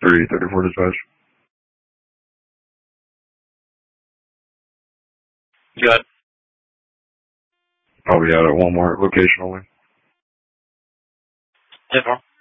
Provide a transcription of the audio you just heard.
334 dispatch. Good. I'll be out at Walmart, location only. 10-4.